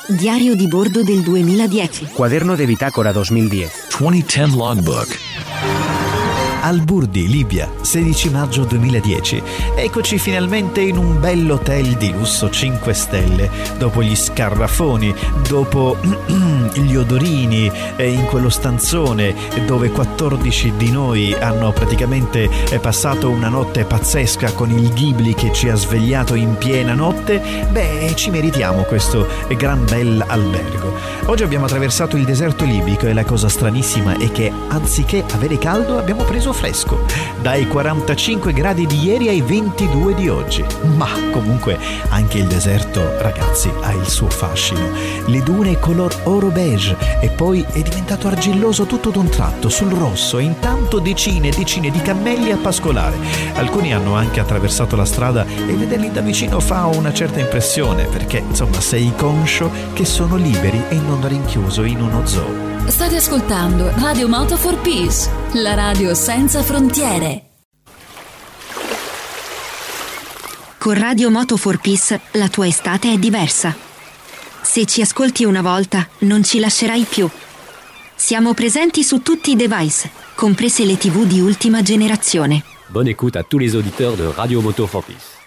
Diario di bordo del 2010. Cuaderno de bitácora 2010. 2010 Logbook. Alburdi, Libia, 16 maggio 2010. Eccoci finalmente in un bell'hotel di lusso 5 stelle, dopo gli scarrafoni, dopo gli odorini, in quello stanzone dove 14 di noi hanno praticamente passato una notte pazzesca con il Ghibli che ci ha svegliato in piena notte. Ci meritiamo questo gran bel albergo. Oggi abbiamo attraversato il deserto libico e la cosa stranissima è che anziché avere caldo abbiamo preso fresco, dai 45 gradi di ieri ai 22 di oggi. Ma comunque anche il deserto, ragazzi, ha il suo fascino. Le dune color oro beige e poi è diventato argilloso tutto d'un tratto sul rosso e intanto decine e decine di cammelli a pascolare. Alcuni hanno anche attraversato la strada e vederli da vicino fa una certa impressione, perché insomma sei conscio che sono liberi e non rinchiuso in uno zoo. State ascoltando Radio Moto for Peace, la radio senza frontiere. Con Radio Moto for Peace la tua estate è diversa. Se ci ascolti una volta, non ci lascerai più. Siamo presenti su tutti i device, comprese le TV di ultima generazione. Bonne écoute à tous les auditeurs de Radio Moto for Peace.